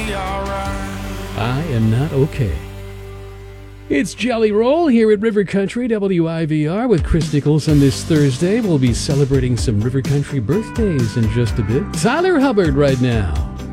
I am not okay. It's Jelly Roll here at River Country WIVR with Chris Nichols on this Thursday. We'll be celebrating some River Country birthdays in just a bit. Tyler Hubbard right now.